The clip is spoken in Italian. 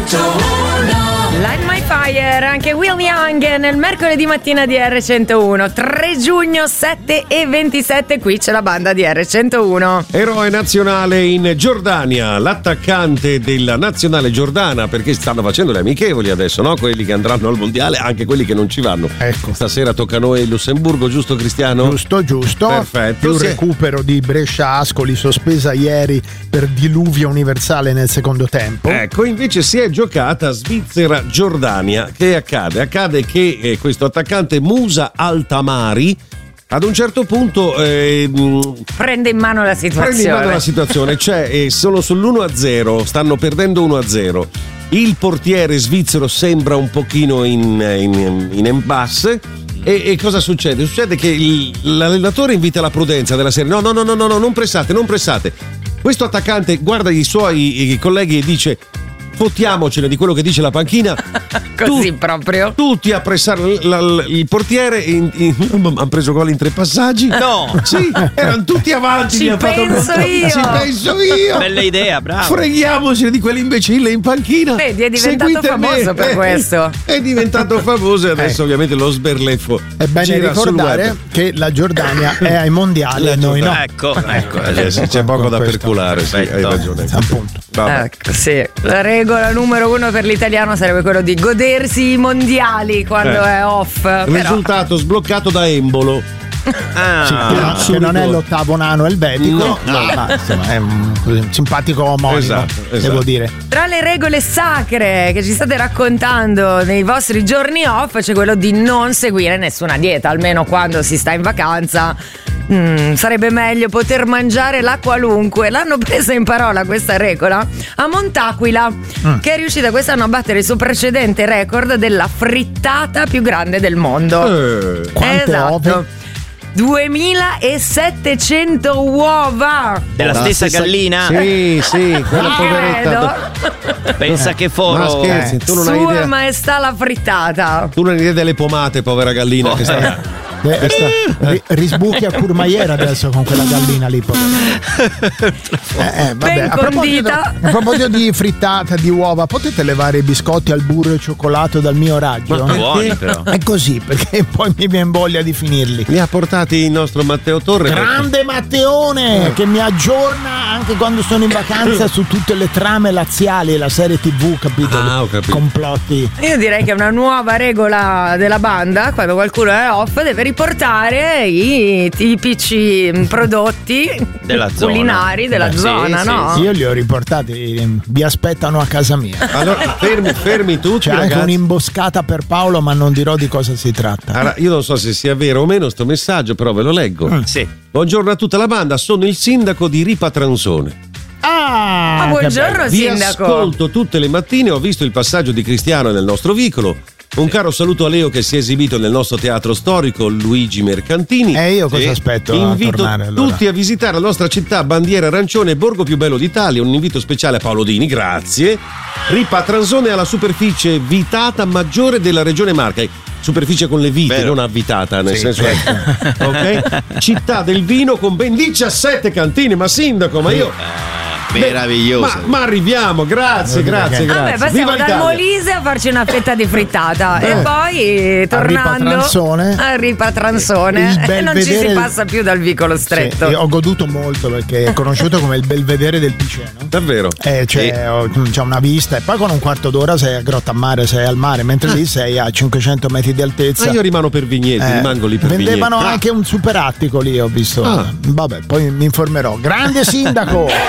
Light My Fire, anche Will Young nel mercoledì mattina di R101, 3 giugno 7:27, qui c'è la banda di R101. Eroe nazionale in Giordania, l'attaccante della nazionale giordana, perché stanno facendo le amichevoli adesso, no? Quelli che andranno al mondiale, anche quelli che non ci vanno. Ecco. Stasera tocca a noi il Lussemburgo, giusto Cristiano? Giusto. Perfetto. Più recupero di Brescia-Ascoli, sospesa ieri per diluvio universale nel secondo tempo. Ecco, invece si è giocata Svizzera-Giordania. Che accade? Accade che questo attaccante Musa Altamari ad un certo punto prende in mano la situazione. Cioè sono sull'1-0, stanno perdendo 1-0. Il portiere svizzero sembra un pochino in impasse. E cosa succede? Succede che l'allenatore invita la prudenza della serie. No, non pressate. Questo attaccante guarda i suoi colleghi e dice: fottiamocene di quello che dice la panchina. Così proprio. Tutti a pressare il portiere. Hanno preso gol in 3 passaggi. No. Sì, erano tutti avanti. Ci penso io. Bella idea, bravo. Freghiamocene di quell'imbecille in panchina. Vedi, è diventato famoso per questo. È diventato famoso e adesso ovviamente lo sberleffo. È bene ricordare che la Giordania è ai mondiali e noi no. Ecco. C'è poco da perculare, sì, hai ragione. Appunto. Ecco, sì. La regola numero 1 per l'italiano sarebbe quello di godersi i mondiali quando è off. Risultato sbloccato da Embolo. Che non è l'ottavo nano elvetico, ma insomma è un simpatico omonimo, esatto. devo dire. Tra le regole sacre che ci state raccontando nei vostri giorni off c'è quello di non seguire nessuna dieta, almeno quando si sta in vacanza. Sarebbe meglio poter mangiare la qualunque. L'hanno presa in parola questa regola a Montaquila, che è riuscita quest'anno a battere il suo precedente record della frittata più grande del mondo. Quante ove? 2700 uova della stessa gallina? Sì, quella poveretta. Pensa che foro. Ma scherzi, tu non hai Sua idea. Maestà la frittata. Tu non hai idea delle pomate, povera gallina che sta. Risbuchi a curmaiera adesso con quella gallina lì. Vabbè. A proposito di frittata di uova, potete levare i biscotti al burro e cioccolato dal mio radio? Ma buoni però. È così, perché poi mi viene voglia di finirli. Li ha portati il nostro Matteo Torre. Grande Matteone, che mi aggiorna anche quando sono in vacanza su tutte le trame laziali, la serie TV, capito? Ho capito. Complotti. Io direi che è una nuova regola della banda, quando qualcuno è off deve riportare i tipici prodotti della zona. culinari della zona, no? Io li ho riportati, vi aspettano a casa mia. Allora fermi tutti. C'è anche un'imboscata per Paolo, ma non dirò di cosa si tratta. Allora, io non so se sia vero o meno sto messaggio, però ve lo leggo. Sì. Buongiorno a tutta la banda, sono il sindaco di Ripa Transone. Ma buongiorno Vi sindaco. ascolto tutte le mattine, ho visto il passaggio di Cristiano nel nostro vicolo. Un caro saluto a Leo che si è esibito nel nostro teatro storico Luigi Mercantini. E io cosa aspetto? Invito a tornare, allora. tutti a visitare la nostra città, bandiera arancione, borgo più bello d'Italia. Un invito speciale a Paolo Dini, grazie. Ripa Transone è alla superficie vitata maggiore della regione Marca. Superficie con le vite, non avvitata, nel senso ok? Città del vino con ben 17 cantine, ma sindaco, ma io meraviglioso. Ma arriviamo, grazie. Vabbè, passiamo dal Molise a farci una fetta di frittata e poi tornando a Ripa Transone e non ci si passa più dal vicolo stretto. Sì, ho goduto molto perché è conosciuto come il belvedere del Piceno. Davvero? C'è una vista e poi con un quarto d'ora sei a Grottammare, sei al mare, mentre lì sei a 500 metri di altezza. Ma io rimango per Vigneti, rimango lì per Vigneti. Vendevano anche un super attico lì, ho visto. Vabbè, poi mi informerò. Grande sindaco!